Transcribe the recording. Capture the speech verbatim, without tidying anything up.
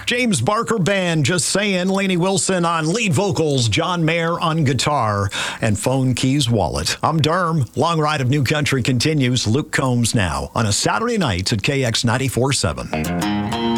James Barker Band, Just Saying. Lainey Wilson on lead vocals. John Mayer on guitar. And Phone Keys Wallet. I'm Derm. Long Ride of New Country continues. Luke Combs now on a Saturday night at K X ninety-four point seven.